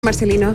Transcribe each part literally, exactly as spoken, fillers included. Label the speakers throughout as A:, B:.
A: Marcelino.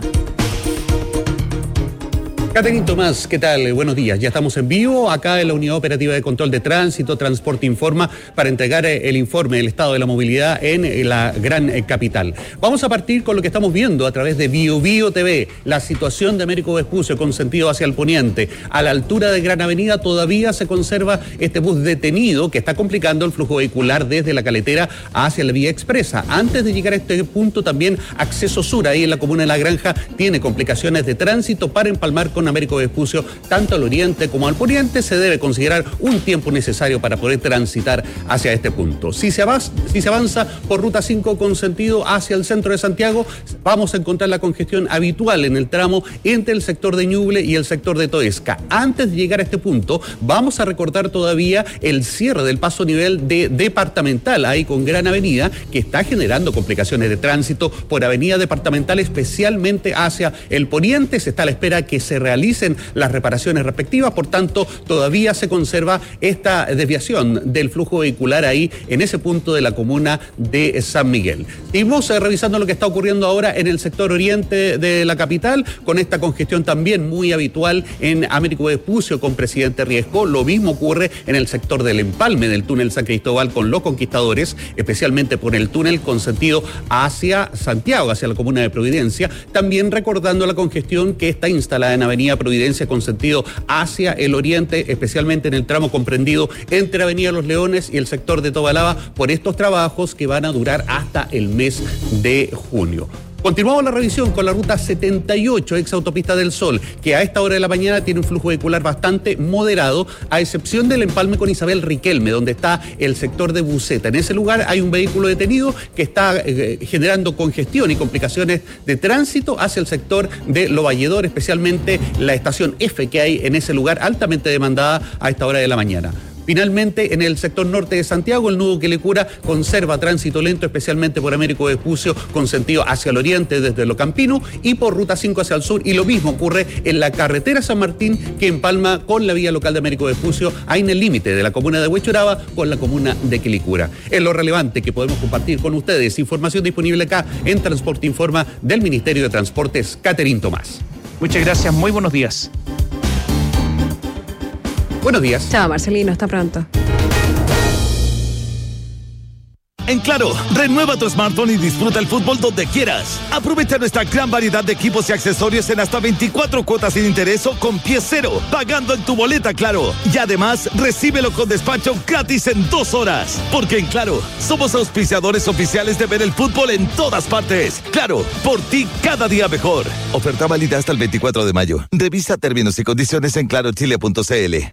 B: Catherine Tomás, ¿qué tal? Buenos días. Ya estamos en vivo acá en la Unidad Operativa de Control de Tránsito, Transporte Informa, para entregar el informe del estado de la movilidad en la gran capital. Vamos a partir con lo que estamos viendo a través de Bio Bio T V. La situación de Américo Vespucio con sentido hacia el poniente. A la altura de Gran Avenida todavía se conserva este bus detenido que está complicando el flujo vehicular desde la Caletera hacia la vía expresa. Antes de llegar a este punto, también acceso sur, ahí en la comuna de La Granja, tiene complicaciones de tránsito para empalmar con Américo Vespucio, tanto al oriente como al poniente. Se debe considerar un tiempo necesario para poder transitar hacia este punto. Si se avanza, si se avanza por ruta cinco con sentido hacia el centro de Santiago, vamos a encontrar la congestión habitual en el tramo entre el sector de Ñuble y el sector de Toesca. Antes de llegar a este punto, vamos a recordar todavía el cierre del paso a nivel de departamental, ahí con Gran Avenida, que está generando complicaciones de tránsito por avenida departamental, especialmente hacia el poniente. Se está a la espera que se realicen las reparaciones respectivas, por tanto todavía se conserva esta desviación del flujo vehicular ahí en ese punto de la comuna de San Miguel. Seguimos eh, revisando lo que está ocurriendo ahora en el sector oriente de la capital, con esta congestión también muy habitual en Américo Vespucio con Presidente Riesco. Lo mismo ocurre en el sector del empalme del túnel San Cristóbal con Los Conquistadores, especialmente por el túnel con sentido hacia Santiago, hacia la comuna de Providencia, también recordando la congestión que está instalada en Avenida Providencia con sentido hacia el oriente, especialmente en el tramo comprendido entre Avenida Los Leones y el sector de Tobalaba, por estos trabajos que van a durar hasta el mes de junio. Continuamos la revisión con la ruta setenta y ocho, ex Autopista del Sol, que a esta hora de la mañana tiene un flujo vehicular bastante moderado, a excepción del empalme con Isabel Riquelme, donde está el sector de Buceta. En ese lugar hay un vehículo detenido que está eh, generando congestión y complicaciones de tránsito hacia el sector de Lo Valledor, especialmente la estación F que hay en ese lugar, altamente demandada a esta hora de la mañana. Finalmente, en el sector norte de Santiago, el nudo Quilicura conserva tránsito lento, especialmente por Américo Vespucio, con sentido hacia el oriente desde Lo Campino y por ruta cinco hacia el sur. Y lo mismo ocurre en la carretera San Martín, que empalma con la vía local de Américo Vespucio, ahí en el límite de la comuna de Huechuraba con la comuna de Quilicura. Es lo relevante que podemos compartir con ustedes. Información disponible acá en Transporte Informa del Ministerio de Transportes. Catherine Tomás.
C: Muchas gracias, muy buenos días.
B: Buenos días.
A: Chao, Marcelino, hasta pronto.
D: En Claro, renueva tu smartphone y disfruta el fútbol donde quieras. Aprovecha nuestra gran variedad de equipos y accesorios en hasta veinticuatro cuotas sin interés o con pie cero, pagando en tu boleta Claro. Y además, recíbelo con despacho gratis en dos horas. Porque en Claro, somos auspiciadores oficiales de ver el fútbol en todas partes. Claro, por ti cada día mejor. Oferta válida hasta el veinticuatro de mayo. Revisa términos y condiciones en claro chile punto c l.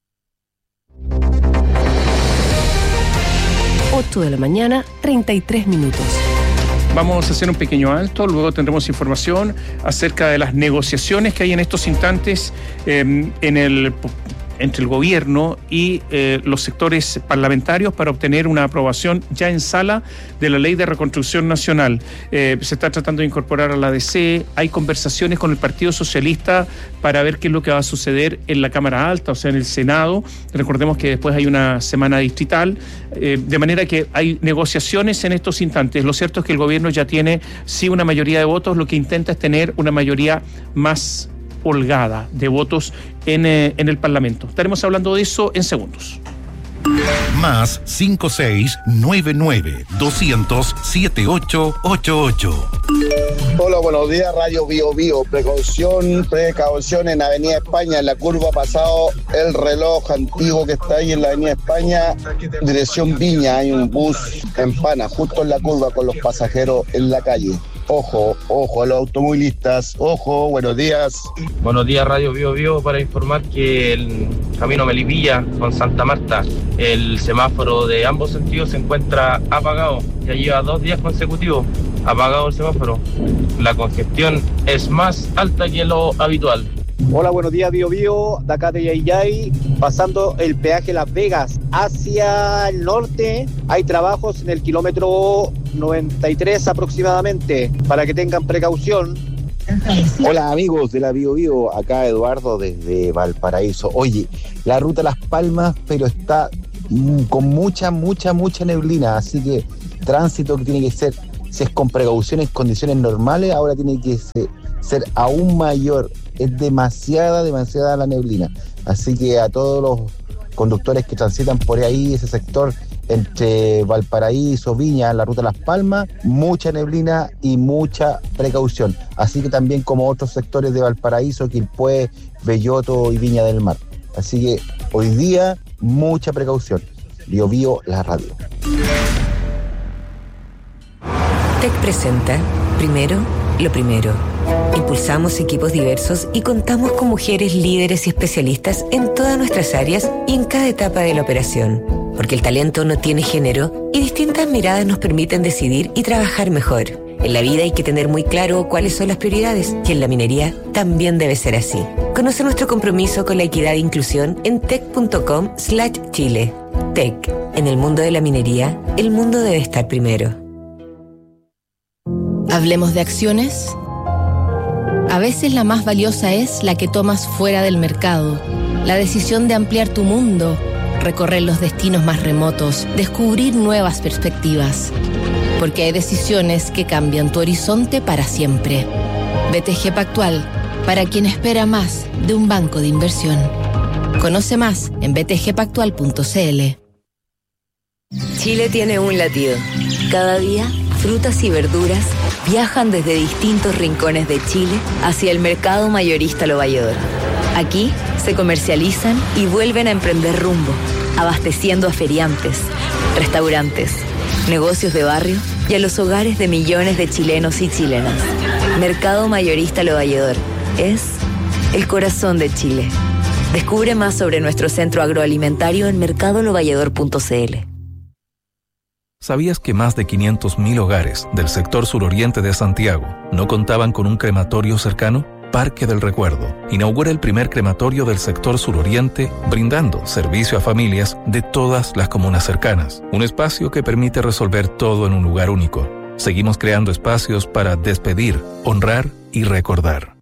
E: ocho de la mañana, treinta y tres minutos.
C: Vamos a hacer un pequeño alto, luego tendremos información acerca de las negociaciones que hay en estos instantes eh, en el... entre el gobierno y eh, los sectores parlamentarios para obtener una aprobación ya en sala de la Ley de Reconstrucción Nacional. Eh, se está tratando de incorporar a la A D C, hay conversaciones con el Partido Socialista para ver qué es lo que va a suceder en la Cámara Alta, o sea, en el Senado. Recordemos que después hay una semana distrital, eh, de manera que hay negociaciones en estos instantes. Lo cierto es que el gobierno ya tiene, sí, una mayoría de votos, lo que intenta es tener una mayoría más holgada de votos en, eh, en el Parlamento. Estaremos hablando de eso en segundos.
F: Más cinco seis nueve nueve dos cero cero siete ocho ocho ocho.
G: Hola, buenos días, Radio Bio Bio. Precaución, precaución en Avenida España, en la curva pasado el reloj antiguo que está ahí en la Avenida España, dirección Viña. Hay un bus en pana, justo en la curva con los pasajeros en la calle. Ojo, ojo a los automovilistas, ojo, buenos días.
H: Buenos días, Radio Bio Bio, para informar que el camino Melipilla con Santa Marta, el semáforo de ambos sentidos se encuentra apagado. Ya lleva dos días consecutivos apagado el semáforo. La congestión es más alta que lo habitual.
I: Hola, buenos días, Bio Bio, de acá de Yayay, pasando el peaje Las Vegas hacia el norte. Hay trabajos en el kilómetro noventa y tres aproximadamente, para que tengan precaución.
J: Hola amigos de la Bio Bio, acá Eduardo desde Valparaíso. Oye, la ruta Las Palmas, pero está mm, con mucha, mucha, mucha neblina, así que tránsito que tiene que ser si es con precaución en condiciones normales, ahora tiene que ser, ser aún mayor. Es demasiada, demasiada la neblina. Así que a todos los conductores que transitan por ahí, ese sector entre Valparaíso, Viña, la ruta Las Palmas, mucha neblina y mucha precaución. Así que también como otros sectores de Valparaíso, Quilpué, Belloto y Viña del Mar. Así que hoy día, mucha precaución. Bio Bio, la radio.
A: T E C presenta Primero, lo primero. Impulsamos equipos diversos y contamos con mujeres líderes y especialistas en todas nuestras áreas y en cada etapa de la operación. Porque el talento no tiene género y distintas miradas nos permiten decidir y trabajar mejor. En la vida hay que tener muy claro cuáles son las prioridades y en la minería también debe ser así. Conoce nuestro compromiso con la equidad e inclusión en tec.com slash chile. T E C. En el mundo de la minería, el mundo debe estar primero.
K: Hablemos de acciones. A veces la más valiosa es la que tomas fuera del mercado. La decisión de ampliar tu mundo, recorrer los destinos más remotos, descubrir nuevas perspectivas. Porque hay decisiones que cambian tu horizonte para siempre. B T G Pactual, para quien espera más de un banco de inversión. Conoce más en b t g pactual punto c l.
A: Chile tiene un latido. Cada día, frutas y verduras viajan desde distintos rincones de Chile hacia el mercado mayorista Lo Valledor. Aquí se comercializan y vuelven a emprender rumbo, abasteciendo a feriantes, restaurantes, negocios de barrio y a los hogares de millones de chilenos y chilenas. Mercado Mayorista Lo Valledor es el corazón de Chile. Descubre más sobre nuestro centro agroalimentario en mercado lo valledor punto c l.
L: ¿Sabías que más de quinientos mil hogares del sector suroriente de Santiago no contaban con un crematorio cercano? Parque del Recuerdo inaugura el primer crematorio del sector suroriente, brindando servicio a familias de todas las comunas cercanas. Un espacio que permite resolver todo en un lugar único. Seguimos creando espacios para despedir, honrar y recordar.